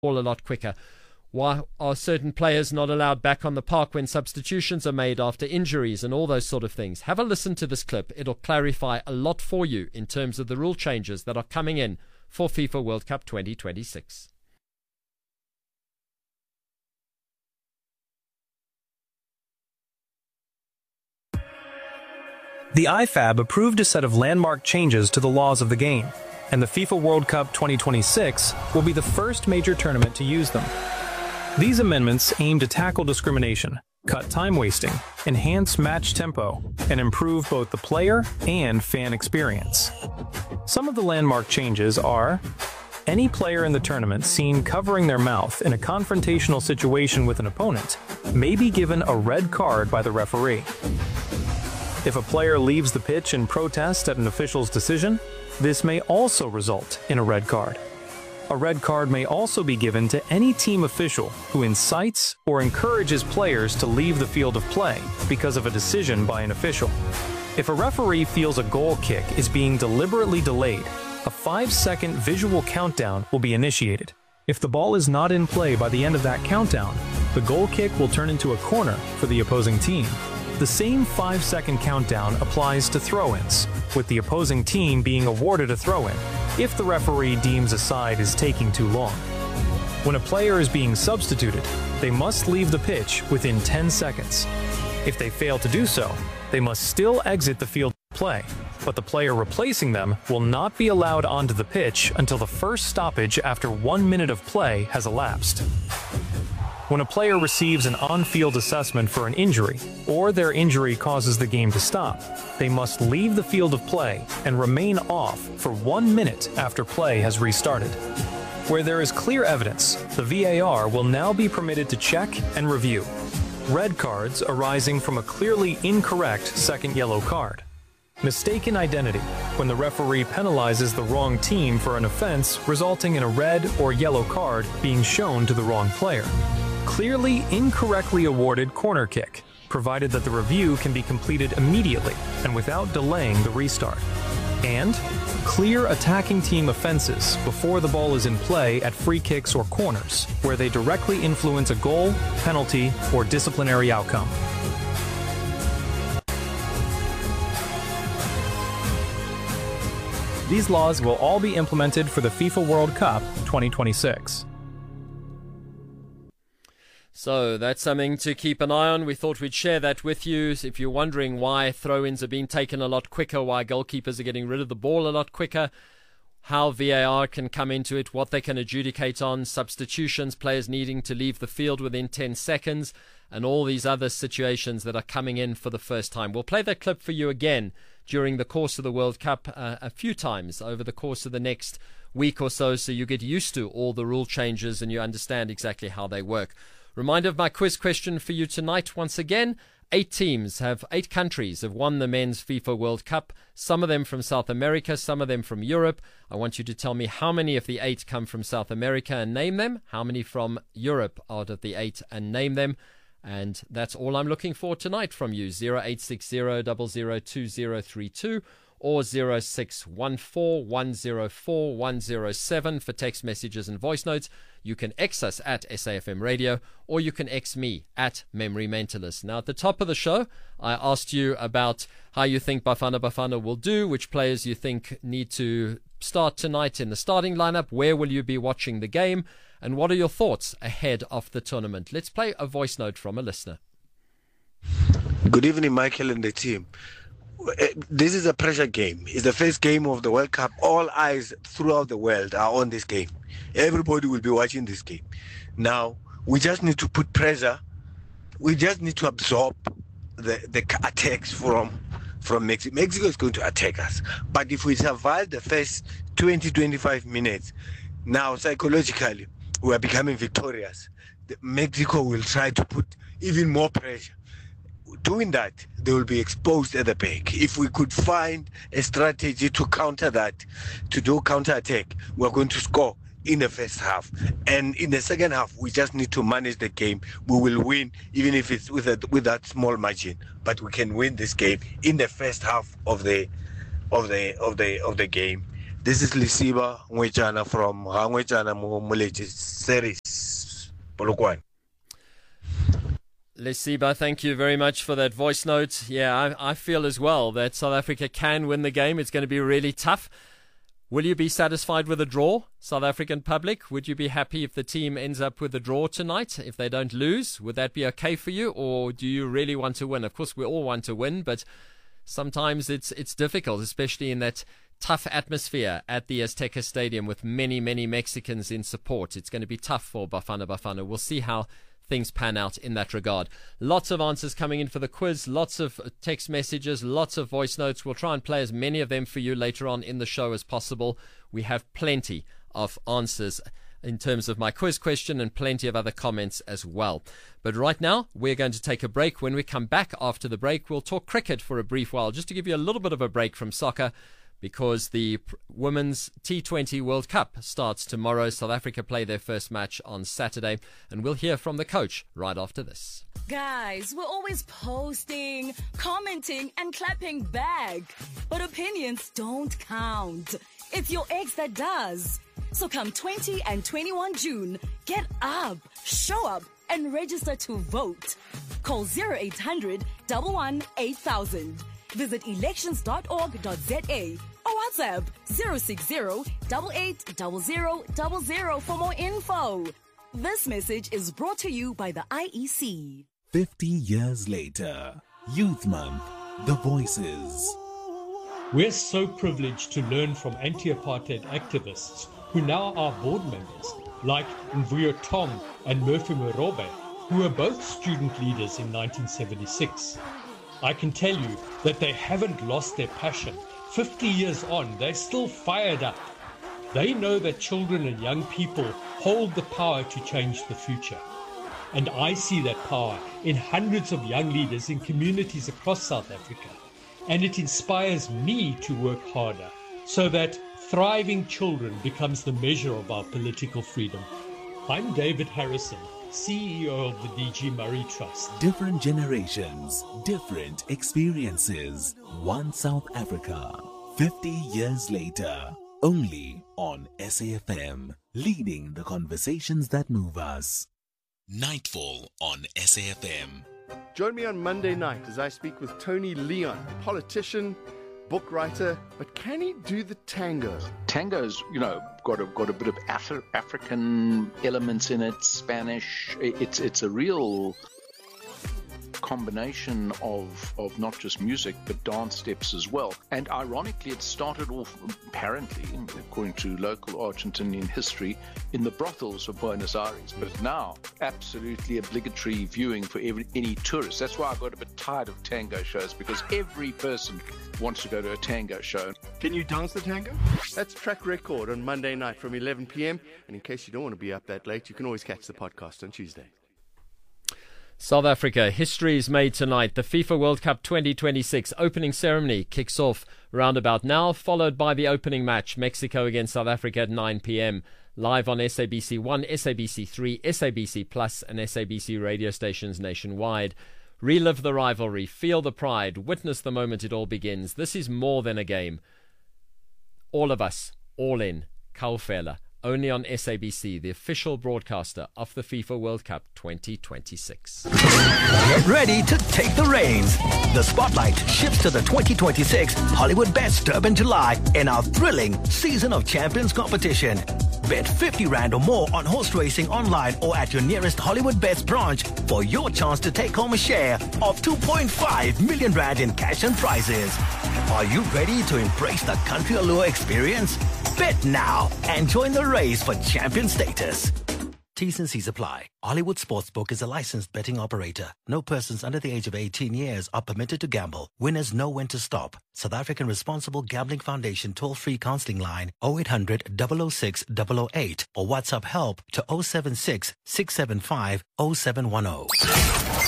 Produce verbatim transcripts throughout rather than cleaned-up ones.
ball a lot quicker? Why are certain players not allowed back on the park when substitutions are made after injuries and all those sort of things? Have a listen to this clip. It'll clarify a lot for you in terms of the rule changes that are coming in for FIFA World Cup twenty twenty-six. The I F A B approved a set of landmark changes to the laws of the game, and the FIFA World Cup twenty twenty-six will be the first major tournament to use them. These amendments aim to tackle discrimination, cut time wasting, enhance match tempo, and improve both the player and fan experience. Some of the landmark changes are: any player in the tournament seen covering their mouth in a confrontational situation with an opponent may be given a red card by the referee. If a player leaves the pitch in protest at an official's decision, this may also result in a red card. A red card may also be given to any team official who incites or encourages players to leave the field of play because of a decision by an official. If a referee feels a goal kick is being deliberately delayed, a five-second visual countdown will be initiated. If the ball is not in play by the end of that countdown, the goal kick will turn into a corner for the opposing team. The same five-second countdown applies to throw-ins, with the opposing team being awarded a throw-in if the referee deems a side is taking too long. When a player is being substituted, they must leave the pitch within ten seconds. If they fail to do so, they must still exit the field of play, but the player replacing them will not be allowed onto the pitch until the first stoppage after one minute of play has elapsed. When a player receives an on-field assessment for an injury, or their injury causes the game to stop, they must leave the field of play and remain off for one minute after play has restarted. Where there is clear evidence, the V A R will now be permitted to check and review red cards arising from a clearly incorrect second yellow card. Mistaken identity, when the referee penalizes the wrong team for an offense resulting in a red or yellow card being shown to the wrong player. Clearly incorrectly awarded corner kick, provided that the review can be completed immediately and without delaying the restart. And clear attacking team offenses before the ball is in play at free kicks or corners, where they directly influence a goal, penalty, or disciplinary outcome. These laws will all be implemented for the FIFA World Cup twenty twenty-six. So that's something to keep an eye on. We thought we'd share that with you. If you're wondering why throw-ins are being taken a lot quicker, why goalkeepers are getting rid of the ball a lot quicker, how V A R can come into it, what they can adjudicate on, substitutions, players needing to leave the field within ten seconds, and all these other situations that are coming in for the first time. We'll play that clip for you again during the course of the World Cup uh, a few times over the course of the next week or so, so you get used to all the rule changes and you understand exactly how they work. Reminder of my quiz question for you tonight once again. Eight teams have, eight countries have won the Men's FIFA World Cup. Some of them from South America, some of them from Europe. I want you to tell me how many of the eight come from South America and name them. How many from Europe out of the eight and name them. And that's all I'm looking for tonight from you. zero eight six zero, zero zero two zero three two or zero six one four, one zero four, one zero seven for text messages and voice notes. You can X us at S A F M Radio, or you can X me at Memory Mentalist. Now, at the top of the show, I asked you about how you think Bafana Bafana will do, which players you think need to start tonight in the starting lineup, where will you be watching the game, and what are your thoughts ahead of the tournament. Let's play a voice note from a listener. Good evening, Michael and the team. This is a pressure game. It's the first game of the World Cup. All eyes throughout the world are on this game. Everybody will be watching this game. Now, we just need to put pressure. We just need to absorb the, the attacks from, from Mexico. Mexico is going to attack us. But if we survive the first twenty, twenty-five minutes, now psychologically, we are becoming victorious. The, Mexico will try to put even more pressure. Doing that, they will be exposed at the back. If we could find a strategy to counter that, to do counter-attack, we're going to score in the first half. And in the second half, we just need to manage the game. We will win, even if it's with, a, with that small margin. But we can win this game in the first half of the of the of the of the game. This is Lisiba Ngwechana from Ngwechana Moleche series. Polokwane. Lesiba, thank you very much for that voice note. Yeah, I, I feel as well that South Africa can win the game. It's going to be really tough. Will you be satisfied with a draw, South African public? Would you be happy if the team ends up with a draw tonight, if they don't lose? Would that be okay for you, or do you really want to win? Of course, we all want to win, but sometimes it's it's difficult, especially in that tough atmosphere at the Azteca Stadium with many, many Mexicans in support. It's going to be tough for Bafana Bafana. We'll see how things pan out in that regard. Lots of answers coming in for the quiz, lots of text messages, lots of voice notes. We'll try and play as many of them for you later on in the show as possible. We have plenty of answers in terms of my quiz question and plenty of other comments as well. But right now, we're going to take a break. When we come back after the break, we'll talk cricket for a brief while, just to give you a little bit of a break from soccer, because the Women's T twenty World Cup starts tomorrow. South Africa play their first match on Saturday, and we'll hear from the coach right after this. Guys, we're always posting, commenting, and clapping back. But opinions don't count. It's your ex that does. So come twentieth and twenty-first of June, get up, show up, and register to vote. Call zero eight hundred, one one eight thousand. Visit elections dot org dot za or WhatsApp zero six zero, eight eight zero zero zero zero for more info. This message is brought to you by the I E C. fifty years later, Youth Month, The Voices. We're so privileged to learn from anti-apartheid activists who now are board members, like Mvuyo Tom and Murphy Morobe, who were both student leaders in nineteen seventy-six. I can tell you that they haven't lost their passion. fifty years on, they're still fired up. They know that children and young people hold the power to change the future. And I see that power in hundreds of young leaders in communities across South Africa. And it inspires me to work harder so that thriving children becomes the measure of our political freedom. I'm David Harrison, C E O of the D G Murray Trust. Different generations, different experiences. One South Africa. fifty years later. Only on S A F M. Leading the conversations that move us. Nightfall on S A F M. Join me on Monday night as I speak with Tony Leon, politician, book writer, but can he do the tango? Tango's, you know, got a got a bit of Af- African elements in it, Spanish. It's it's a real combination of of not just music but dance steps as well. And ironically, it started off, apparently, according to local Argentinian history, in the brothels of Buenos Aires, but now absolutely obligatory viewing for every, any tourist. That's why I got a bit tired of tango shows, because every person wants to go to a tango show. Can you dance the tango? That's Track Record on Monday night from eleven p.m. And in case you don't want to be up that late, you can always catch the podcast on Tuesday. South Africa, history is made tonight. The FIFA World Cup twenty twenty-six opening ceremony kicks off round about now, followed by the opening match, Mexico against South Africa at nine p.m. Live on S A B C one, S A B C three, S A B C Plus and S A B C radio stations nationwide. Relive the rivalry, feel the pride, witness the moment it all begins. This is more than a game. All of us, all in, Kaufela. Only on S A B C, the official broadcaster of the FIFA World Cup twenty twenty-six. Get ready to take the reins. The spotlight shifts to the twenty twenty-six Hollywood Bets Durban July in our thrilling Season of Champions competition. Bet fifty rand or more on horse racing online or at your nearest Hollywood Bets branch for your chance to take home a share of two point five million rand in cash and prizes. Are you ready to embrace the country allure experience? Bet now and join the race for champion status. T's and C's apply. Hollywood Sportsbook is a licensed betting operator. No persons under the age of eighteen years are permitted to gamble. Winners know when to stop. South African Responsible Gambling Foundation toll-free counseling line oh eight hundred, double oh six, double oh eight or WhatsApp help to oh seven six, six seven five, oh seven one oh.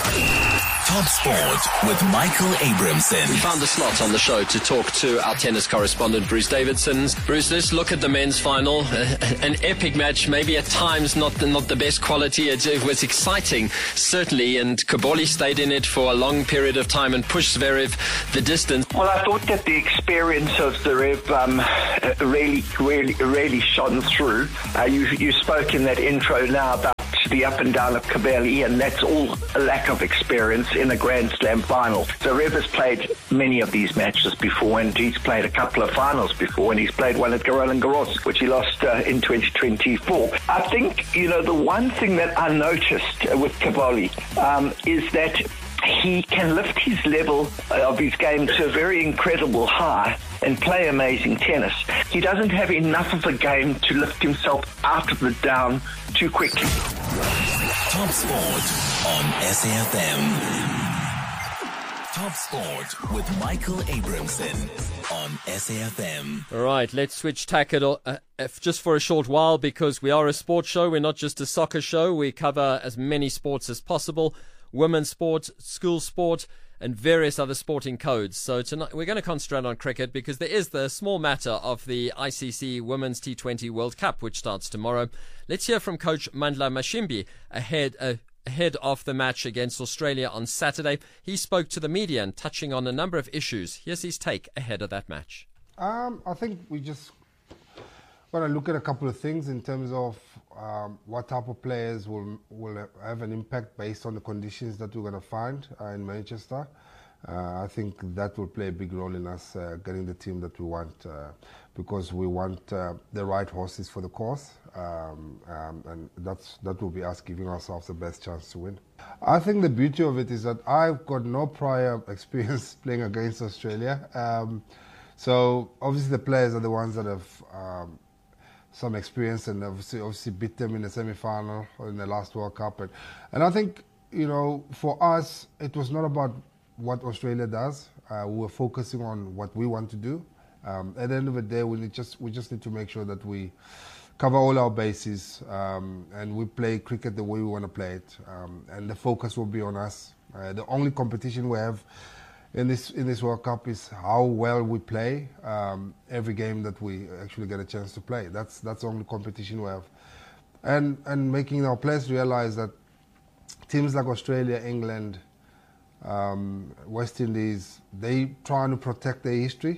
Top Sport with Michael Abramson. We found a slot on the show to talk to our tennis correspondent, Bruce Davidson. Bruce, let's look at the men's final. Uh, an epic match, maybe at times not the, not the best quality. It, it was exciting, certainly, and Kaboli stayed in it for a long period of time and pushed Zverev the distance. Well, I thought that the experience of Zverev um, really, really, really shone through. Uh, you, you spoke in that intro now about the up and down of Kabeli, and that's all a lack of experience in a Grand Slam final. Zverev has played many of these matches before, and he's played a couple of finals before, and he's played one at Roland Garros, which he lost uh, in twenty twenty-four. I think, you know, the one thing that I noticed with Kabeli um, is that he can lift his level of his game to a very incredible high and play amazing tennis. He doesn't have enough of a game to lift himself out of the down too quickly. Top Sport on S A F M. Top Sport with Michael Abramson on S A F M. All right, let's switch tack it, uh, just for a short while, because we are a sports show. We're not just a soccer show. We cover as many sports as possible. Women's sport, school sport, and various other sporting codes. So tonight we're going to concentrate on cricket, because there is the small matter of the I C C Women's T twenty World Cup, which starts tomorrow. Let's hear from Coach Mandla Mashimbi ahead, uh, ahead of the match against Australia on Saturday. He spoke to the media and touching on a number of issues. Here's his take ahead of that match. Um, I think we just want to look at a couple of things in terms of Um, what type of players will will have an impact based on the conditions that we're going to find uh, in Manchester. Uh, I think that will play a big role in us uh, getting the team that we want, uh, because we want uh, the right horses for the course, um, um, and that's that will be us giving ourselves the best chance to win. I think the beauty of it is that I've got no prior experience playing against Australia, um, so obviously the players are the ones that have um, some experience, and obviously, obviously beat them in the semi-final or in the last World Cup. And, and I think, you know, for us, it was not about what Australia does. Uh, we were focusing on what we want to do. Um, at the end of the day, we need just we just need to make sure that we cover all our bases, um, and we play cricket the way we want to play it. Um, and the focus will be on us. Uh, the only competition we have in this in this World Cup is how well we play um, every game that we actually get a chance to play. That's that's the only competition we have, and and making our players realize that teams like Australia, England, um, West Indies, they trying to protect their history.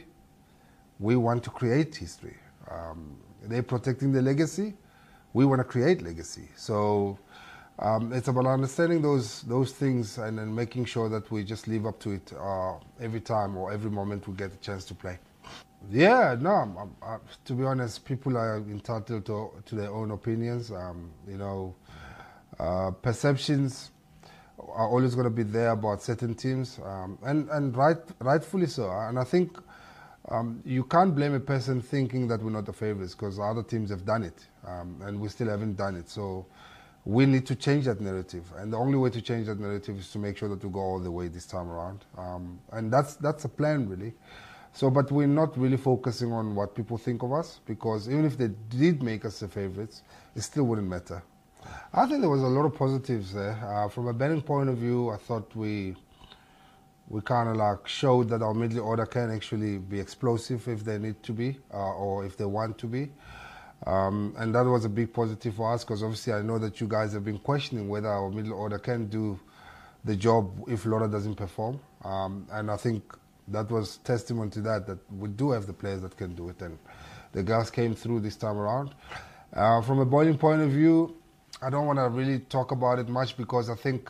We want to create history. Um, they're protecting the legacy. We want to create legacy. So. Um, it's about understanding those those things and then making sure that we just live up to it uh, every time or every moment we get a chance to play. Yeah, no, I'm, I'm, to be honest, people are entitled to, to their own opinions. Um, you know, uh, perceptions are always going to be there about certain teams, um, and, and right, rightfully so. And I think um, you can't blame a person thinking that we're not the favourites, because other teams have done it, um, and we still haven't done it. So we need to change that narrative, and the only way to change that narrative is to make sure that we go all the way this time around, um, and that's that's a plan, really. So, but we're not really focusing on what people think of us, because even if they did make us the favourites, it still wouldn't matter. I think there was a lot of positives there. Uh, from a betting point of view, I thought we we kind of like showed that our middle order can actually be explosive if they need to be, uh, or if they want to be. Um, and that was a big positive for us, because obviously I know that you guys have been questioning whether our middle order can do the job if Lora doesn't perform. Um, and I think that was testament to that, that we do have the players that can do it. And the girls came through this time around. Uh, from a bowling point of view, I don't want to really talk about it much, because I think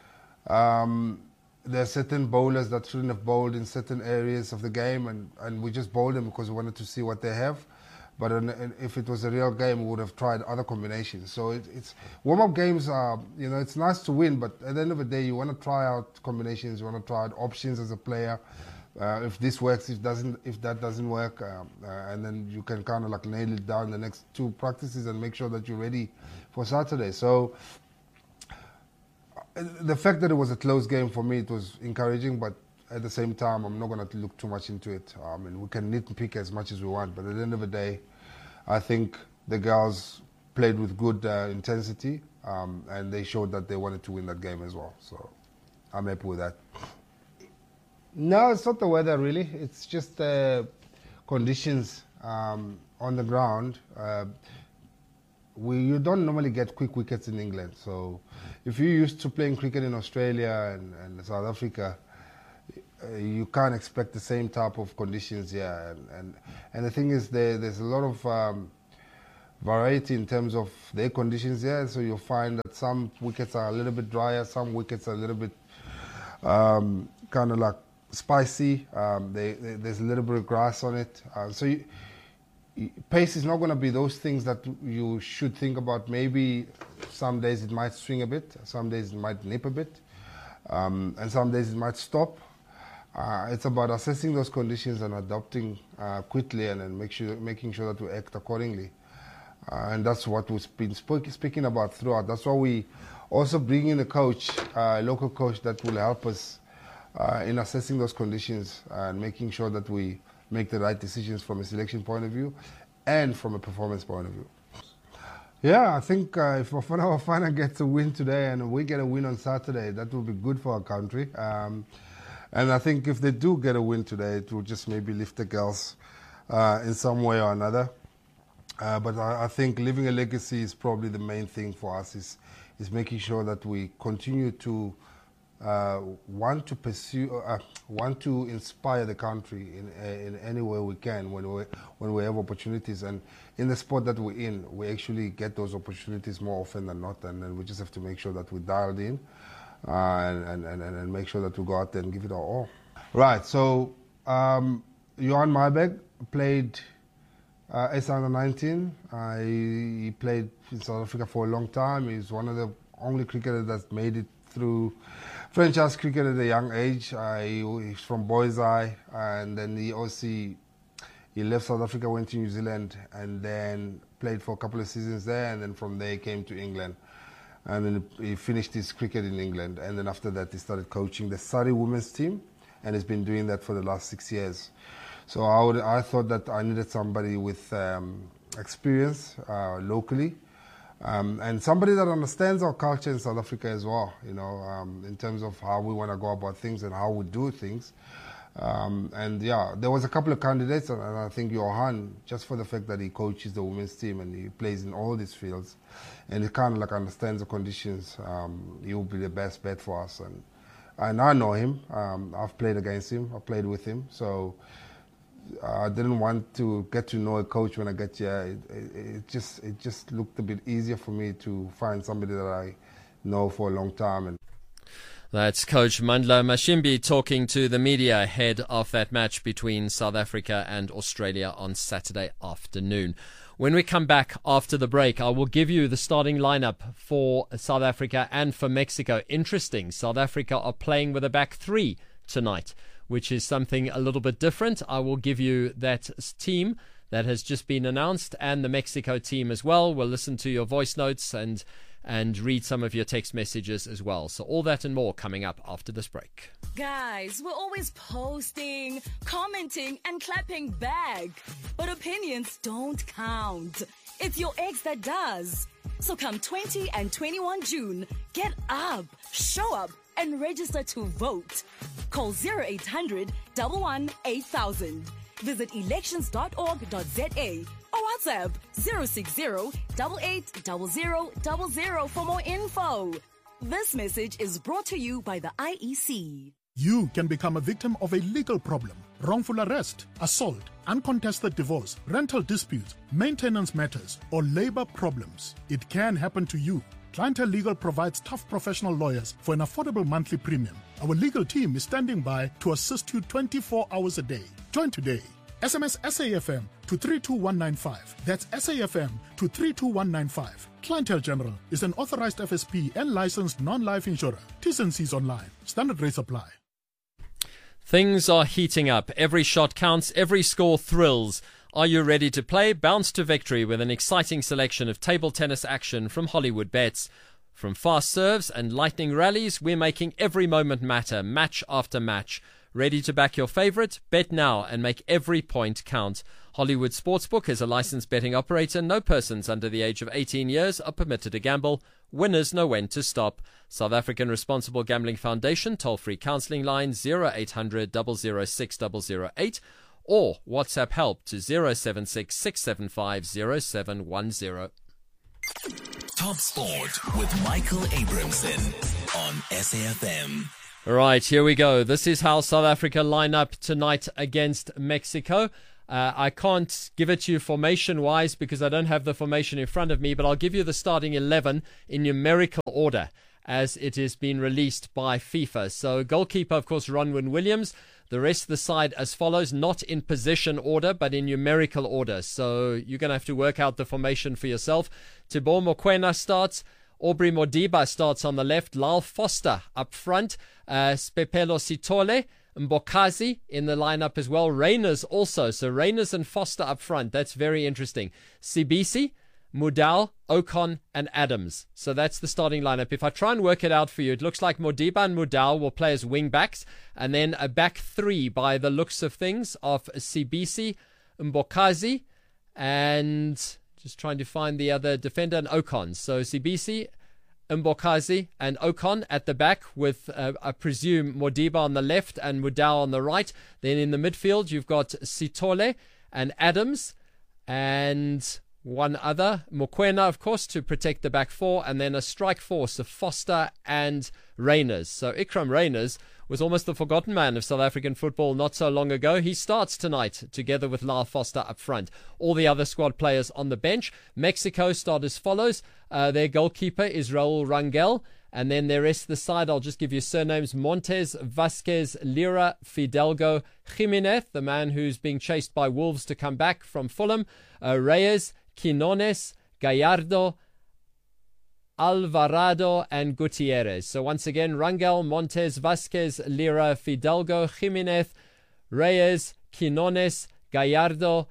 um, there are certain bowlers that shouldn't have bowled in certain areas of the game, and, and we just bowled them because we wanted to see what they have. But if it was a real game, we would have tried other combinations. So it, it's warm-up games are, you know, it's nice to win, but at the end of the day, you want to try out combinations, you want to try out options as a player. Uh, if this works, if doesn't, if that doesn't work, uh, uh, and then you can kind of like nail it down the next two practices and make sure that you're ready for Saturday. So uh, the fact that it was a close game for me, it was encouraging, but at the same time, I'm not going to look too much into it. I mean, we can nitpick as much as we want, but at the end of the day, I think the girls played with good uh, intensity, um, and they showed that they wanted to win that game as well. So I'm happy with that. No, it's not the weather really. It's just the conditions um, on the ground. Uh, we you don't normally get quick wickets in England. So if you're used to playing cricket in Australia and, and South Africa, uh, you can't expect the same type of conditions here. And and, and the thing is, there, there's a lot of um, variety in terms of their conditions here. So you'll find that some wickets are a little bit drier, some wickets are a little bit um, kind of like spicy. Um, they, they, there's a little bit of grass on it. Uh, so you, you, pace is not going to be those things that you should think about. Maybe some days it might swing a bit, some days it might nip a bit, um, and some days it might stop. Uh, it's about assessing those conditions and adapting uh, quickly, and then make sure, making sure that we act accordingly. Uh, and that's what we've been speak, speaking about throughout. That's why we also bring in a coach, a uh, local coach that will help us Uh, in assessing those conditions and making sure that we make the right decisions from a selection point of view and from a performance point of view. Yeah, I think uh, if Bafana Bafana gets a win today and we get a win on Saturday, that will be good for our country. Um, and I think if they do get a win today, it will just maybe lift the girls uh, in some way or another. Uh, but I, I think leaving a legacy is probably the main thing for us, is, is making sure that we continue to Uh, want to pursue, uh, want to inspire the country in in any way we can when we when we have opportunities. And in the sport that we're in, we actually get those opportunities more often than not. And then we just have to make sure that we're dialed in uh, and, and, and and make sure that we go out there and give it our all. Right. So um, Johan Myburgh played uh, S under nineteen. Uh, he, he played in South Africa for a long time. He's one of the only cricketers that's made it through franchise cricket at a young age. Uh, he, he's from Boys Eye, and then he also he left South Africa, went to New Zealand, and then played for a couple of seasons there, and then from there he came to England, and then he finished his cricket in England, and then after that he started coaching the Surrey women's team, and he's been doing that for the last six years. So I, would, I thought that I needed somebody with um, experience uh, locally. Um, and somebody that understands our culture in South Africa as well, you know, um, in terms of how we want to go about things and how we do things. Um, and yeah, there was a couple of candidates, and, and I think Johan, just for the fact that he coaches the women's team and he plays in all these fields, and he kind of like understands the conditions, um, he will be the best bet for us. And and I know him. Um, I've played against him. I played with him. So I didn't want to get to know a coach when I get here. It, it, it just it just looked a bit easier for me to find somebody that I know for a long time. And that's Coach Mandla Mashimbi talking to the media ahead of that match between South Africa and Australia on Saturday afternoon. When we come back after the break, I will give you the starting lineup for South Africa and for Mexico. Interesting, South Africa are playing with a back three tonight, which is something a little bit different. I will give you that team that has just been announced and the Mexico team as well. We'll listen to your voice notes and and read some of your text messages as well. So all that and more coming up after this break. Guys, we're always posting, commenting, and clapping back. But opinions don't count. It's your ex that does. So come twentieth and twenty-first of June, get up, show up, and register to vote. Call zero eight hundred, one one eight thousand. Visit elections dot org dot za or WhatsApp zero six zero, eight eight zero zero zero zero for more info. This message is brought to you by the I E C. You can become a victim of a legal problem: wrongful arrest, assault, uncontested divorce, rental disputes, maintenance matters, or labor problems. It can happen to you. Clientele Legal provides tough professional lawyers for an affordable monthly premium. Our legal team is standing by to assist you twenty-four hours a day. Join today. S M S S A F M to three two one nine five. That's S A F M to three two one nine five. Clientele General is an authorized F S P and licensed non-life insurer. T's and C's online. Standard rates apply. Things are heating up. Every shot counts. Every score thrills. Are you ready to play? Bounce to victory with an exciting selection of table tennis action from Hollywood Bets. From fast serves and lightning rallies, we're making every moment matter, match after match. Ready to back your favorite? Bet now and make every point count. Hollywood Sportsbook is a licensed betting operator. No persons under the age of eighteen years are permitted to gamble. Winners know when to stop. South African Responsible Gambling Foundation toll-free counselling line zero eight hundred, double oh six, double oh eight or WhatsApp help to zero seven six, six seven five, zero seven one zero. Top Sport with Michael Abramson on S A F M. Right, here we go. This is how South Africa line up tonight against Mexico. Uh, I can't give it to you formation-wise because I don't have the formation in front of me, but I'll give you the starting eleven in numerical order as it has been released by FIFA. So goalkeeper, of course, Ronwen Williams. The rest of the side as follows, not in position order, but in numerical order. So you're going to have to work out the formation for yourself. Tibor Mokoena starts. Aubrey Modiba starts on the left. Lyle Foster up front. Uh, Spepelo Sitole. Mbokazi in the lineup as well. Reyners also. So Reyners and Foster up front. That's very interesting. Sibisi, Mudal, Ocon, and Adams. So that's the starting lineup. If I try and work it out for you, it looks like Modiba and Mudal will play as wing backs, and then a back three by the looks of things of Sibisi, Mbokazi, and just trying to find the other defender, and Ocon. So Sibisi, Mbokazi and Ocon at the back with, uh, I presume, Modiba on the left and Mudal on the right. Then in the midfield, you've got Sitole and Adams and one other, Mokoena, of course, to protect the back four, and then a strike force of Foster and Reyners. So Ikram Reyners was almost the forgotten man of South African football not so long ago. He starts tonight together with Lyle Foster up front. All the other squad players on the bench. Mexico start as follows. Uh, their goalkeeper is Raul Rangel. And then the rest of the side, I'll just give you surnames. Montes, Vasquez, Lira, Fidalgo, Jimenez, the man who's being chased by Wolves to come back from Fulham. Uh, Reyes, Quinones, Gallardo, Alvarado, and Gutierrez. So once again, Rangel, Montes, Vasquez, Lira, Fidalgo, Jimenez, Reyes, Quinones, Gallardo,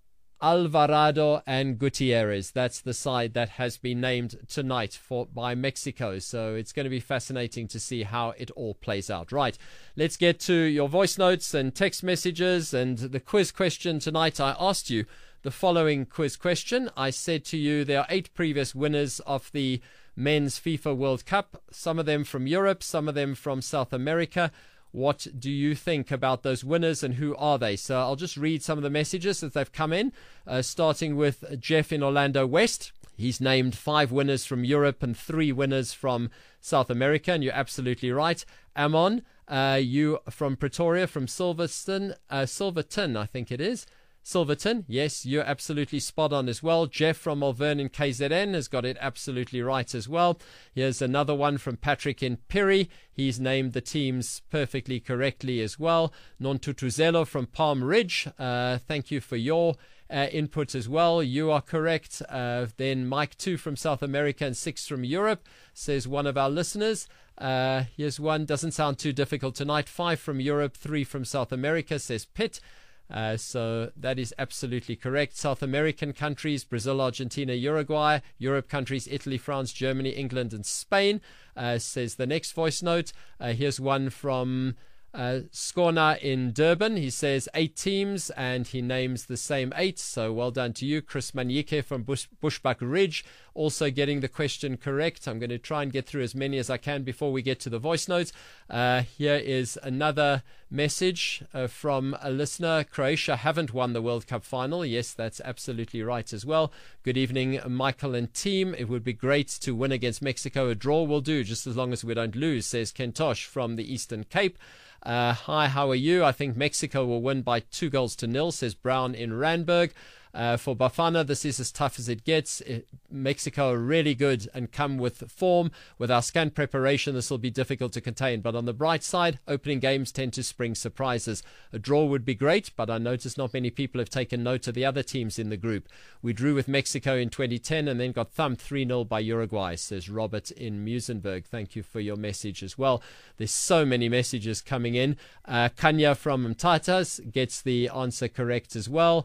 Alvarado, and Gutierrez. That's the side that has been named tonight for by Mexico. So it's going to be fascinating to see how it all plays out. Right, let's get to your voice notes and text messages and the quiz question tonight. I asked you the following quiz question. I said to you there are eight previous winners of the Men's FIFA World Cup, some of them from Europe, some of them from South America. What do you think about those winners and who are they? So I'll just read some of the messages that they've come in, uh, starting with Jeff in Orlando West. He's named five winners from Europe and three winners from South America, and you're absolutely right. Amon, uh, you from Pretoria, from Silverstone, uh, Silverton, I think it is. Silverton, yes, you're absolutely spot on as well. Jeff from Malvern in K Z N has got it absolutely right as well. Here's another one from Patrick in Piri. He's named the teams perfectly correctly as well. Nontutuzelo from Palm Ridge, uh, thank you for your uh, input as well. You are correct. Uh, then Mike two from South America and six from Europe, says one of our listeners. Uh, here's one, doesn't sound too difficult tonight. Five from Europe, three from South America, says Pitt. Uh, so that is absolutely correct. South American countries, Brazil, Argentina, Uruguay. Europe countries, Italy, France, Germany, England, and Spain, uh, says the next voice note. Uh, here's one from uh, Skona in Durban. He says eight teams, and he names the same eight. So well done to you. Chris Manyike from Bush, Bushbuck Ridge, also getting the question correct. I'm going to try and get through as many as I can before we get to the voice notes. Uh, here is another message uh, from a listener. Croatia haven't won the World Cup final. Yes, that's absolutely right as well. Good evening, Michael and team. It would be great to win against Mexico. A draw will do, just as long as we don't lose, says Kentosh from the Eastern Cape. Uh, hi, how are you? I think Mexico will win by two goals to nil, says Brown in Randburg. Uh, for Bafana, this is as tough as it gets. It, Mexico are really good and come with form. With our scant preparation, this will be difficult to contain. But on the bright side, opening games tend to spring surprises. A draw would be great, but I notice not many people have taken note of the other teams in the group. We drew with Mexico in twenty ten and then got thumped three nil by Uruguay, says Robert in Musenberg. Thank you for your message as well. There's so many messages coming in. Uh, Kanya from Mtatas gets the answer correct as well.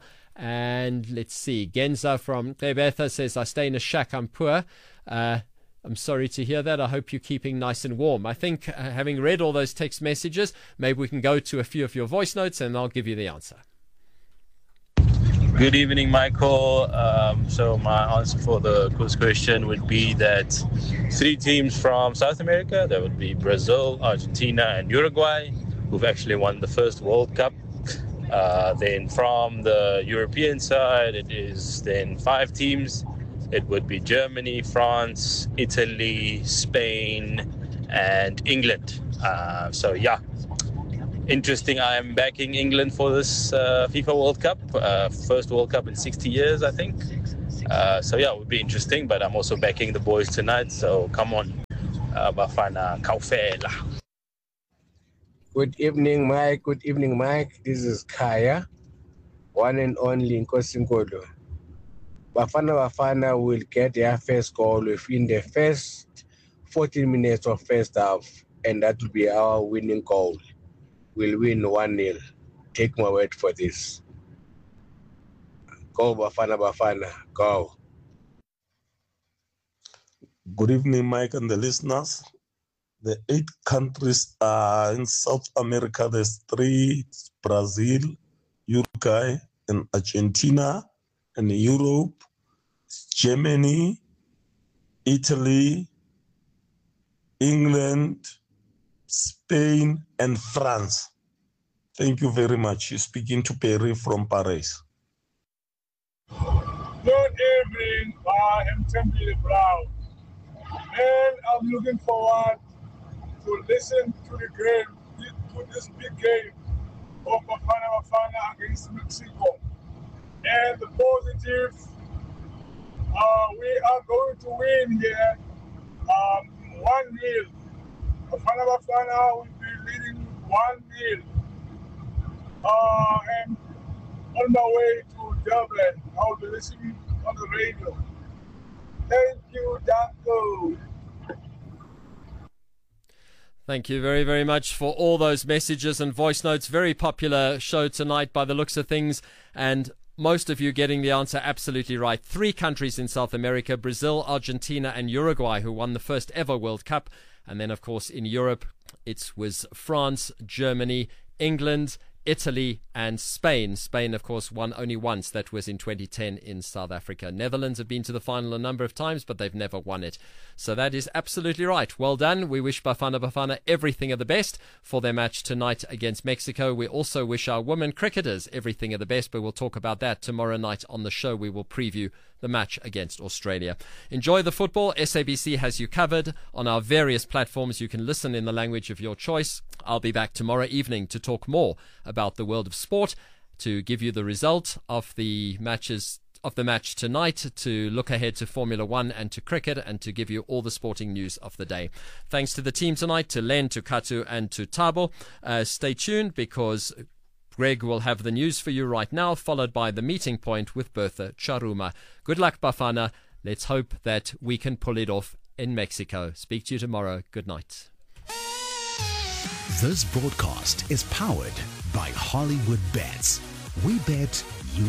And let's see, Genza from Rebetha says, I stay in a shack, I'm poor. Uh, I'm sorry to hear that. I hope you're keeping nice and warm. I think uh, having read all those text messages, maybe we can go to a few of your voice notes and I'll give you the answer. Good evening, Michael. Um, so my answer for the quiz question would be that three teams from South America, that would be Brazil, Argentina, and Uruguay, who've actually won the first World Cup. Uh, then from the European side, it is then five teams. It would be Germany, France, Italy, Spain, and England. Uh, so yeah, interesting. I am backing England for this uh, FIFA World Cup, uh, first World Cup in sixty years, I think. Uh, so yeah, it would be interesting, but I'm also backing the boys tonight. So come on, uh, Bafana Kaufela. Good evening, Mike. Good evening, Mike. This is Kaya, one and only in Nkosinkolo. Bafana Bafana will get their first goal within the first fourteen minutes of first half, and that will be our winning goal. We'll win one nil. Take my word for this. Go, Bafana Bafana. Go. Good evening, Mike and the listeners. The eight countries are in South America. There's three: Brazil, Uruguay, and Argentina. And Europe, Germany, Italy, England, Spain, and France. Thank you very much. You're speaking to Perry from Paris. Good evening. I am Temple Brown. And I'm looking forward to listen to the game, to this big game of Bafana Bafana against Mexico. And the positive, uh, we are going to win here um, one nil. Bafana Bafana will be leading one nil. Uh, and on my way to Durban, I will be listening on the radio. Thank you, Danko. Thank you very, very much for all those messages and voice notes. Very popular show tonight by the looks of things, and most of you getting the answer absolutely right. Three countries in South America: Brazil, Argentina, and Uruguay, who won the first ever World Cup. And then, of course, in Europe, it was France, Germany, England, Italy, and Spain. Spain, of course, won only once. That was in twenty ten in South Africa. Netherlands have been to the final a number of times, but they've never won it. So that is absolutely right. Well done. We wish Bafana Bafana everything of the best for their match tonight against Mexico. We also wish our women cricketers everything of the best, but we'll talk about that tomorrow night on the show. We will preview the match against Australia. Enjoy the football. S A B C has you covered on our various platforms. You can listen in the language of your choice. I'll be back tomorrow evening to talk more about the world of sport, to give you the result of the matches of the match tonight, to look ahead to Formula One and to cricket, and to give you all the sporting news of the day. Thanks to the team tonight, to Len, to Katu, and to Tabo. Uh, stay tuned, because Greg will have the news for you right now, followed by the meeting point with Bertha Charuma. Good luck, Bafana. Let's hope that we can pull it off in Mexico. Speak to you tomorrow. Good night. This broadcast is powered by Hollywood Bets. We bet